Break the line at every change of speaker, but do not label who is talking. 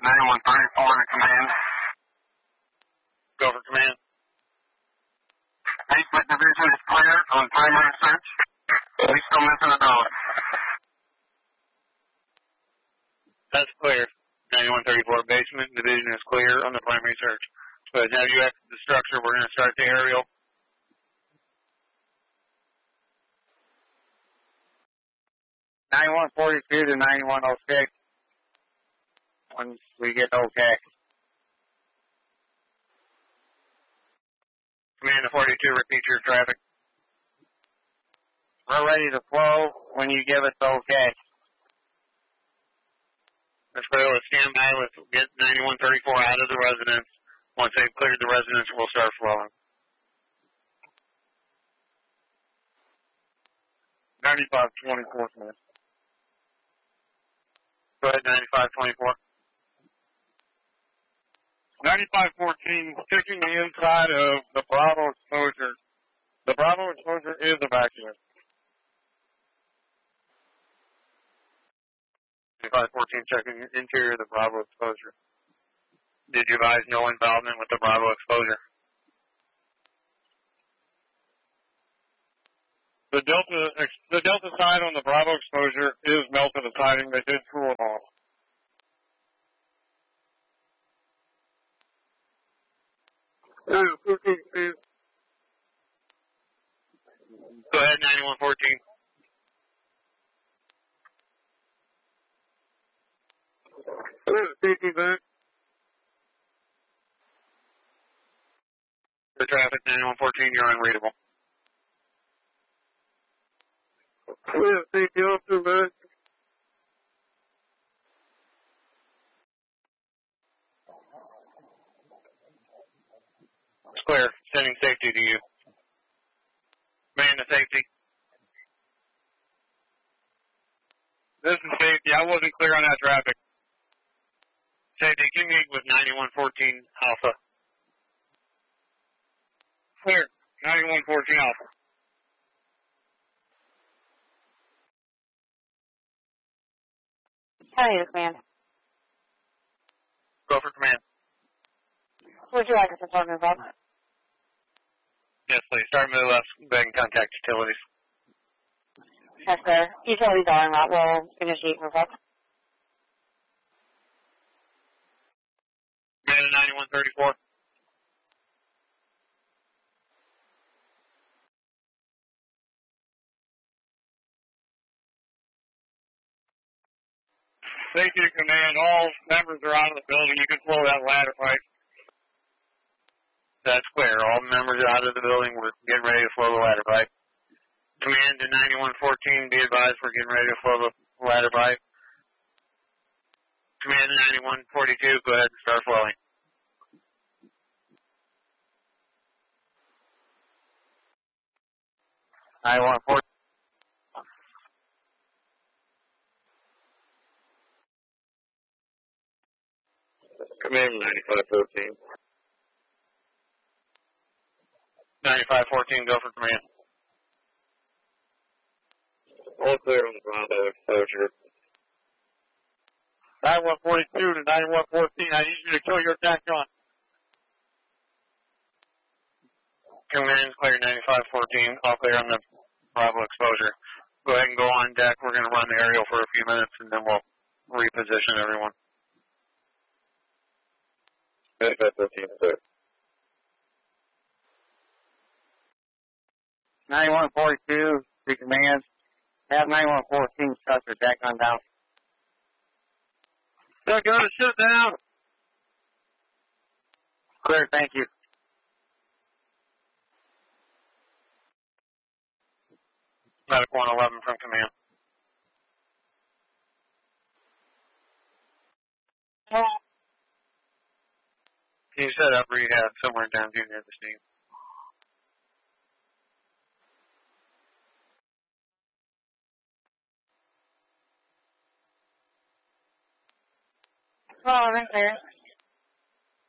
9134 to command.
Go for command.
8-foot division is clear on primary search. We still missing a dog.
That's clear. 9134 basement division is clear on the primary search. But now you exit the structure. We're going to start the aerial.
(9142) to 9106. Once we get okay.
Command to 42, repeat your traffic.
We're ready to flow when you give us okay.
Let's go. Let's stand by. Let's get 9134 out of the residence. Once they've cleared the residence, we'll start flowing.
9524, man.
Go ahead, 9524.
9514, sticking the inside of the Bravo exposure. The Bravo exposure is evacuated.
9514, checking interior of the Bravo exposure. Did you advise no involvement with the Bravo exposure?
The Delta side on the Bravo exposure is melted siding. They did cool it off.
Go ahead, 9114. The traffic, 9114, you're unreadable. It's clear. Sending safety to you. Man to safety.
This is safety. I wasn't clear on that traffic.
Safety, can you meet with 9114 Alpha?
Clear. 9114 Alpha.
County to command.
Go for command.
Would you like us to start move up?
Yes, please. Start move left. Go ahead and contact utilities.
Yes, sir. Utilities are en route. We'll initiate move up.
Man to 9134.
Safety to command. All members are out of the building. You can flow that ladder pipe.
That's clear. All members are out of the building. We're getting ready to flow the ladder pipe. Command to 9114, be advised we're getting ready to flow the ladder pipe. Command to 9142, go ahead and start flowing.
Command 9514.
9514, go for command.
All clear on the Bravo exposure. 9142 to 9114. I need you to kill your TACCON.
Command clear 9514, all clear on the Bravo exposure. Go ahead and go on deck. We're going to run the aerial for a few minutes and then we'll reposition everyone.
9514, sir. 9142, to command. Have 9114 shut their TACCON down. They're going to shut down. Clear, thank you.
Medic 111 from command. Can you set up rehab somewhere down here near the scene?
Well, right there.